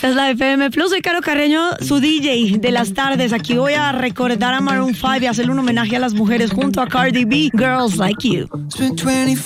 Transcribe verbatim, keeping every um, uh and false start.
Esta es la F M Plus. Soy Caro Carreño, su D J de las tardes. Aquí voy a recordar a Maroon five y hacerle un homenaje a las mujeres junto a Cardi B. Girls Like You.